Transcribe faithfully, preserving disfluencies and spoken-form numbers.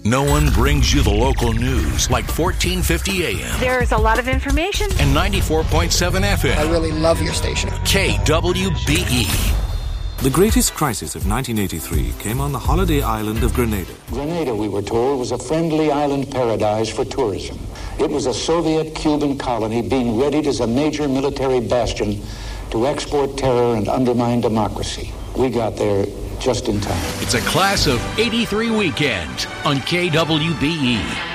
No one brings you the local news like fourteen fifty A M. There's a lot of information. And ninety-four point seven F M. I really love your station. K W B E. The greatest crisis of nineteen eighty-three came on the holiday island of Grenada. Grenada, we were told, was a friendly island paradise for tourism. It was a Soviet-Cuban colony being readied as a major military bastion to export terror and undermine democracy. We got there just in time. It's a class of eighty-three weekend on K W B E.